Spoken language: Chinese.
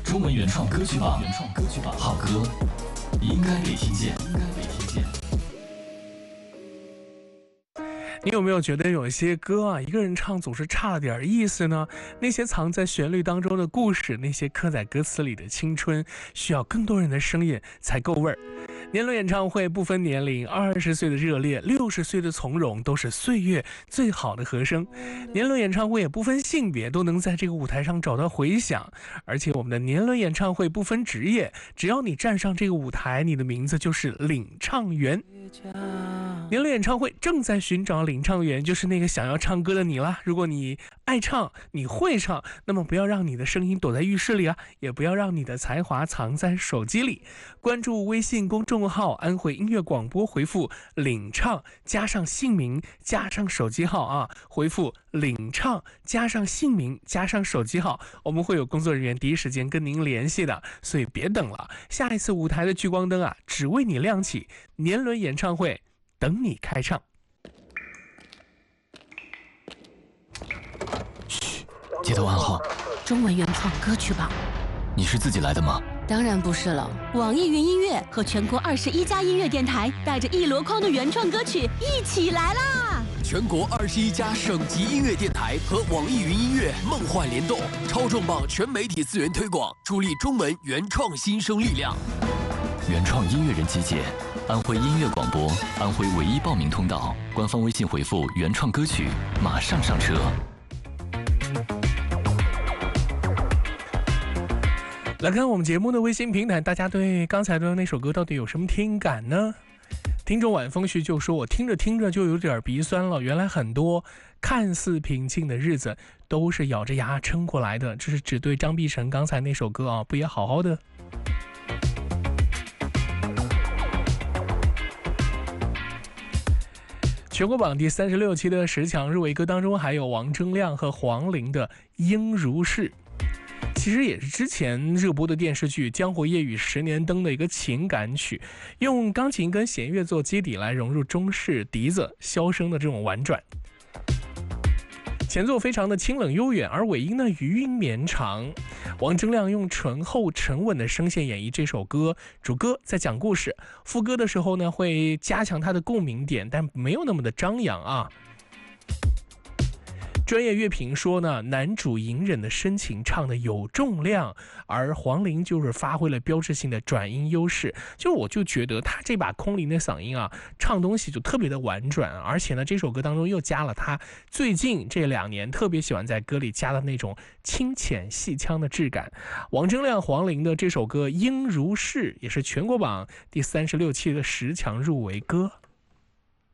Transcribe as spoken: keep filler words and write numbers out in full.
中文原创歌曲榜，原创歌曲榜，好歌应该被听见，应该被听见。 你有没有觉得有一些歌啊，一个人唱总是差了点意思呢？那些藏在旋律当中的故事，那些刻在歌词里的青春，需要更多人的声音才够味儿。年轮演唱会不分年龄，二十岁的热烈，六十岁的从容，都是岁月最好的和声。年轮演唱会也不分性别，都能在这个舞台上找到回响。而且我们的年轮演唱会不分职业，只要你站上这个舞台，你的名字就是领唱员。年轮演唱会正在寻找领唱员，就是那个想要唱歌的你啦。如果你爱唱，你会唱，那么不要让你的声音躲在浴室里啊，也不要让你的才华藏在手机里。关注微信公众号安徽音乐广播，回复领唱加上姓名加上手机号啊，回复领唱加上姓名加上手机号，我们会有工作人员第一时间跟您联系的，所以别等了，下一次舞台的聚光灯啊，只为你亮起。年轮演唱会等你开唱。 嘘，街头暗号。 中文原创歌曲榜。 你是自己来的吗？ 当然不是了，网易云音乐和全国二十一家音乐电台带着一箩筐的原创歌曲一起来啦！ 全国二十一家省级音乐电台和网易云音乐梦幻联动，超重磅全媒体资源推广，助力中文原创新生力量。 原创音乐人集结，安徽音乐广播，安徽唯一报名通道，官方微信回复原创歌曲，马上上车。 来看我们节目的微信平台，大家对刚才的那首歌到底有什么听感呢？听众晚风徐就说，我听着听着就有点鼻酸了，原来很多看似平静的日子都是咬着牙撑过来的。这是只对张碧晨刚才那首歌啊，不也好好的。全国榜第三十六期的十强入围歌当中，还有王铮亮和黄龄的《应如是》，其实也是之前热播的电视剧《江湖夜雨十年灯》的一个情感曲，用钢琴跟弦乐做基底来融入中式笛子、箫声的这种婉转。前奏非常的清冷悠远，而尾音呢余韵绵长。王铮亮用醇厚沉稳的声线演绎这首歌，主歌在讲故事，副歌的时候呢会加强它的共鸣点，但没有那么的张扬啊。专业乐评说呢，男主隐忍的深情唱的有重量，而黄龄就是发挥了标志性的转音优势。就我就觉得他这把空灵的嗓音啊，唱东西就特别的婉转，而且呢，这首歌当中又加了他最近这两年特别喜欢在歌里加的那种清浅细腔的质感。王铮亮、黄龄的这首歌《应如是》也是全国榜第三十六期的十强入围歌。